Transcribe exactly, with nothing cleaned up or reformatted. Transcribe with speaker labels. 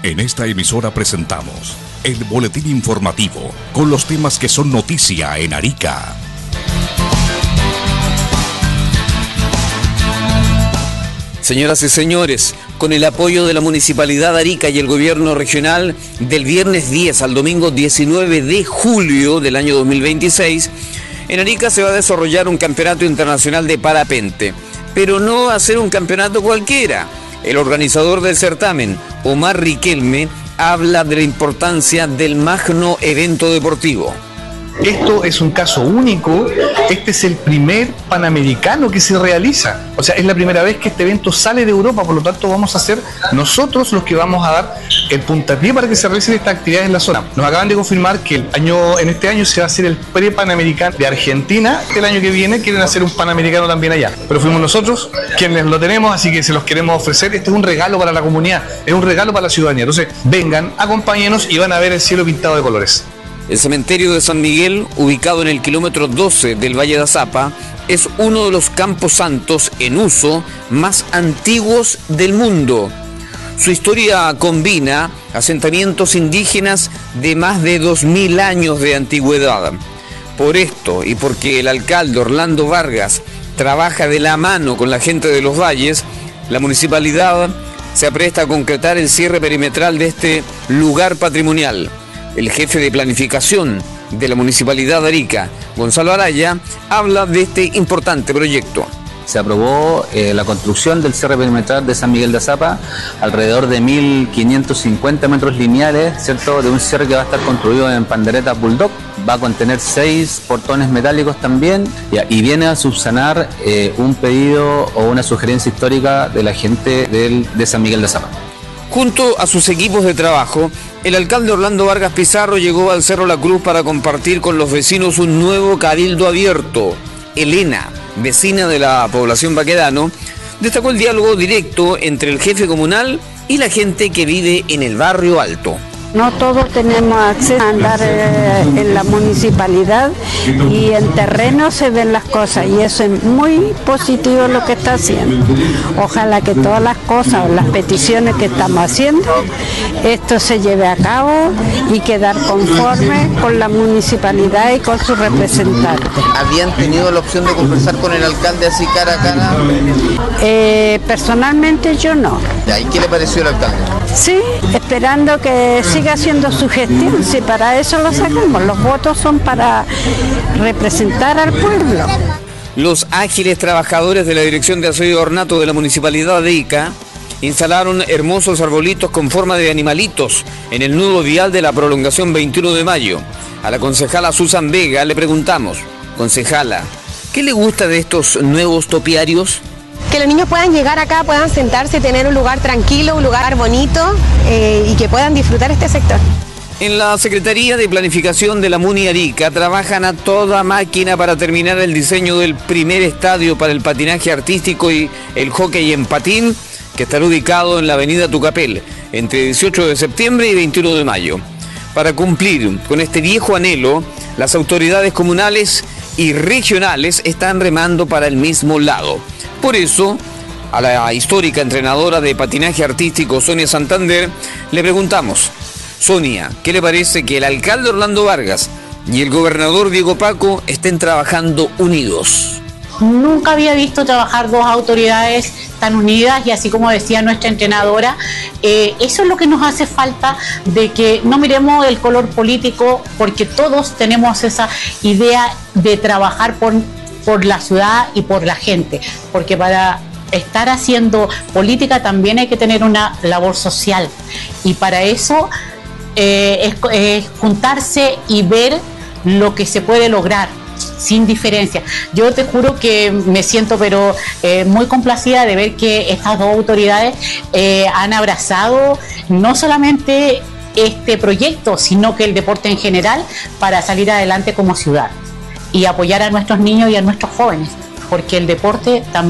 Speaker 1: En esta emisora presentamos el boletín informativo con los temas que son noticia en Arica.
Speaker 2: Señoras y señores, con el apoyo de la Municipalidad de Arica y el Gobierno Regional, del viernes diez al domingo diecinueve de julio del año dos mil veintiséis, en Arica se va a desarrollar un campeonato internacional de parapente, pero no va a ser un campeonato cualquiera. El organizador del certamen, Omar Riquelme, habla de la importancia del magno evento deportivo.
Speaker 3: Esto es un caso único, este es el primer Panamericano que se realiza, o sea, es la primera vez que este evento sale de Europa, por lo tanto vamos a ser nosotros los que vamos a dar el puntapié para que se realicen estas actividades en la zona. Nos acaban de confirmar que el año, en este año se va a hacer el pre-Panamericano de Argentina, el año que viene quieren hacer un Panamericano también allá, pero fuimos nosotros quienes lo tenemos, así que se los queremos ofrecer. Este es un regalo para la comunidad, es un regalo para la ciudadanía, entonces vengan, acompáñenos y van a ver el cielo pintado de colores.
Speaker 2: El cementerio de San Miguel, ubicado en el kilómetro doce del Valle de Azapa, es uno de los campos santos en uso más antiguos del mundo. Su historia combina asentamientos indígenas de más de dos mil años de antigüedad. Por esto y porque el alcalde Orlando Vargas trabaja de la mano con la gente de los valles, la municipalidad se apresta a concretar el cierre perimetral de este lugar patrimonial. El jefe de planificación de la Municipalidad de Arica, Gonzalo Araya, habla de este importante proyecto.
Speaker 4: Se aprobó eh, la construcción del cierre perimetral de San Miguel de Azapa, alrededor de mil quinientos cincuenta metros lineales, ¿cierto? De un cierre que va a estar construido en panderetas Bulldog, va a contener seis portones metálicos también, y, y viene a subsanar eh, un pedido o una sugerencia histórica de la gente del, de San Miguel de Azapa.
Speaker 2: Junto a sus equipos de trabajo, el alcalde Orlando Vargas Pizarro llegó al Cerro La Cruz para compartir con los vecinos un nuevo cabildo abierto. Elena, vecina de la población Baquedano, destacó el diálogo directo entre el jefe comunal y la gente que vive en el barrio alto.
Speaker 5: No todos tenemos acceso a andar eh, en la municipalidad y en terreno se ven las cosas y eso es muy positivo lo que está haciendo. Ojalá que todas las cosas o las peticiones que estamos haciendo, esto se lleve a cabo y quedar conforme con la municipalidad y con sus representantes.
Speaker 2: ¿Habían tenido la opción de conversar con el alcalde así cara a cara?
Speaker 5: Eh, personalmente yo no.
Speaker 2: ¿Y qué le pareció el alcalde?
Speaker 5: Sí, esperando que siga haciendo su gestión, si para eso lo sacamos, los votos son para representar al pueblo.
Speaker 2: Los ágiles trabajadores de la Dirección de Aseo y Ornato de la Municipalidad de Ica instalaron hermosos arbolitos con forma de animalitos en el nudo vial de la prolongación veintiuno de mayo. A la concejala Susan Vega le preguntamos, concejala, ¿qué le gusta de estos nuevos topiarios?
Speaker 6: Que los niños puedan llegar acá, puedan sentarse, tener un lugar tranquilo, un lugar bonito eh, y que puedan disfrutar este sector.
Speaker 2: En la Secretaría de Planificación de la Muni Arica trabajan a toda máquina para terminar el diseño del primer estadio para el patinaje artístico y el hockey en patín, que estará ubicado en la avenida Tucapel, entre dieciocho de septiembre y veintiuno de mayo. Para cumplir con este viejo anhelo, las autoridades comunales y regionales están remando para el mismo lado. Por eso, a la histórica entrenadora de patinaje artístico Sonia Santander le preguntamos, Sonia, ¿qué le parece que el alcalde Orlando Vargas y el gobernador Diego Paco estén trabajando unidos?
Speaker 7: Nunca había visto trabajar dos autoridades tan unidas y así como decía nuestra entrenadora, eh, eso es lo que nos hace falta, de que no miremos el color político, porque todos tenemos esa idea de trabajar por por la ciudad y por la gente, porque para estar haciendo política también hay que tener una labor social y para eso eh, es, es juntarse y ver lo que se puede lograr sin diferencia. Yo te juro que me siento pero eh, muy complacida de ver que estas dos autoridades eh, han abrazado no solamente este proyecto, sino que el deporte en general para salir adelante como ciudad y apoyar a nuestros niños y a nuestros jóvenes, porque el deporte también